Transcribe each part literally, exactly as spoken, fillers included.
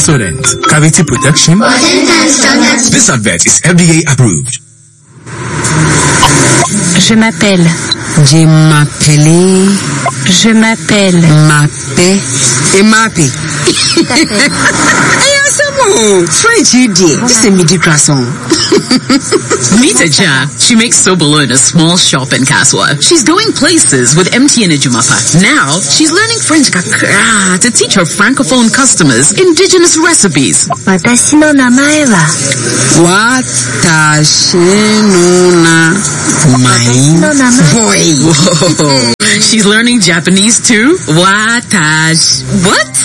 Pepsodent, cavity protection. This advert is F D A approved. Je m'appelle. Je m'appelle. Je m'appelle. Mappé. Et mappé. French, you did. This is a midi croissant. Meet Aja. She makes sobolo in a small shop in Kaswa. She's going places with M T N Ejumapa. Now, she's learning French kakra to teach her francophone customers indigenous recipes. Watashi no namae wa. Watashi no namae. Boy. Whoa. She's learning Japanese too? Watashi. What?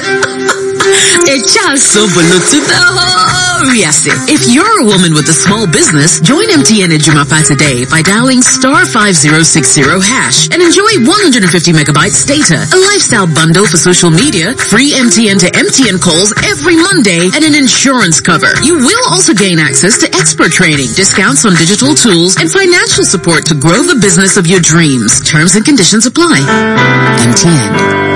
Echa sobolo to the whole Riase. If you're a woman with a small business, join M T N Ejumapa today by dialing star five zero six zero hash and enjoy one hundred fifty megabytes data, a lifestyle bundle for social media, free M T N to M T N calls every Monday, and an insurance cover. You will also gain access to expert training, discounts on digital tools, and financial support to grow the business of your dreams. Terms and conditions apply. M T N.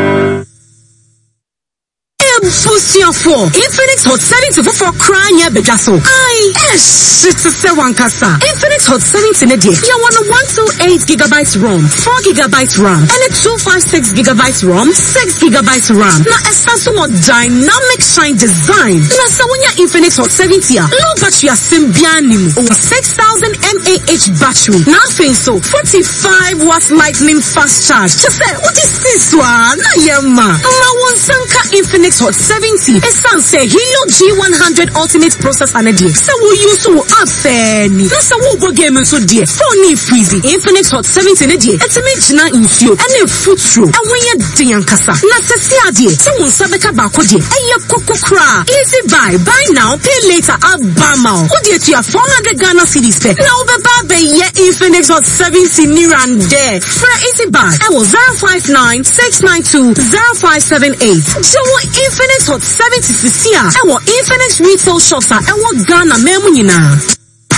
Fusion four. Infinix Hot seventy for crying ya bejaso. Aye. Yes. It's a seven kasa. Infinix Hot seventy in a day. You want a one two eight gigabytes ROM, four gigabytes RAM, and a two five six gigabytes ROM, six gigabytes RAM. Now a Samsung dynamic shine design. Now so when your Infinix Hot seventy, low battery Symbianium over six thousand milliamp hour battery. Nothing so forty-five watts lightning fast charge. Just say what is this one? Na yema. Ma one sanka Infinix Hot seventy. A Sanse Helio G one hundred Ultimate Processor na die. So we use to afeni. Na so we go game so die. Phone freezy. Infinix Hot seventy na die. It's me jina infuel. And a foot through. And when you're diyan kasa. Na se si adie. So we sabeka bako die. And you koko kra. Easy buy. Buy now. Pay later. Abama. What die to your four hundred Ghana cedis pay. Now be babe ye Infinix Hot seventy near and there. For easy buy. I was zero five nine six nine two zero five seven eight. So what Infinix Hot seventy C C A. I want Infinix retail shops. I want Ghana. Memunina.